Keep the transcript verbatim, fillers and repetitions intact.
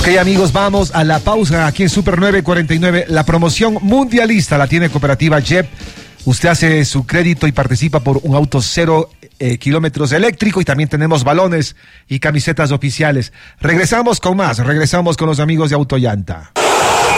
Ok, amigos, vamos a la pausa aquí en Super nueve cuarenta y nueve. La promoción mundialista la tiene Cooperativa J E P. Usted hace su crédito y participa por un auto cero eh, kilómetros eléctrico, y también tenemos balones y camisetas oficiales. Regresamos con más, regresamos con los amigos de Autollanta.